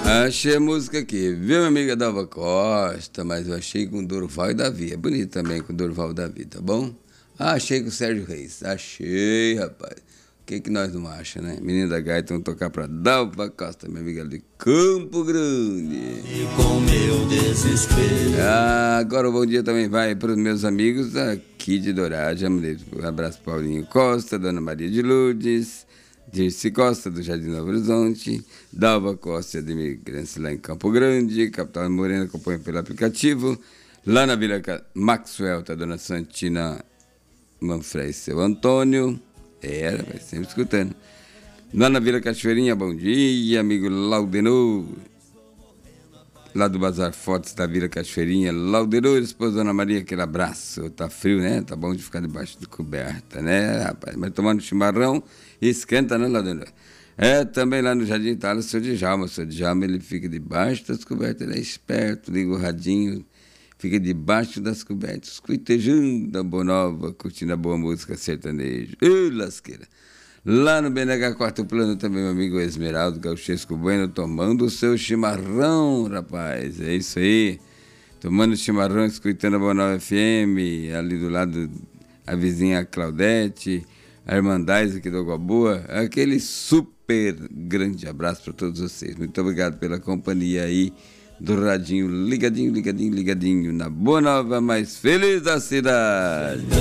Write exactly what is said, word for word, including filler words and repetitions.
Achei a música aqui, viu, minha amiga Dalva Costa? Mas eu achei com Dorival e Davi. É bonito também com Dorival e Davi, tá bom? Ah, achei com o Sérgio Reis. Achei, rapaz. O que que nós não acha, né? Menina da Gaita, vamos tocar pra Dalva Costa, minha amiga de Campo Grande. E com meu desespero. Ah, agora o bom dia também vai para os meus amigos aqui de Dourado. Já mandei um abraço para Paulinho Costa, Dona Maria de Lourdes, Dirce Costa, do Jardim Novo Horizonte, Dalva Costa, de imigrantes lá em Campo Grande, Capital Morena, acompanha pelo aplicativo. Lá na Vila Maxwell, tá a Dona Santina Manfredi, seu Antônio. Era, vai sempre escutando. Lá na Vila Cachoeirinha, bom dia, amigo Laudenor. Lá do Bazar Fortes da Vila Cachoeirinha, Laudenor, esposa Dona Maria, aquele abraço. Tá frio, né? Tá bom de ficar debaixo de coberta, né, rapaz? Mas tomando chimarrão, esquenta, né, Laudenor? É, também lá no Jardim Itália, o seu Djalma. O seu Djalma, ele fica debaixo das cobertas, ele é esperto, liga o radinho, fica debaixo das cobertas, escutejando a boa nova, curtindo a boa música sertaneja. Ê, lasqueira! Lá no B N H Quarto Plano também, meu amigo Esmeraldo Gauchesco Bueno, tomando o seu chimarrão, rapaz. É isso aí. Tomando chimarrão, escutando a Boa Nova F M, ali do lado a vizinha Claudete, a Irmandaz aqui do Água Boa. Aquele super grande abraço para todos vocês. Muito obrigado pela companhia aí do radinho ligadinho, ligadinho, ligadinho na Boa Nova mais feliz da cidade.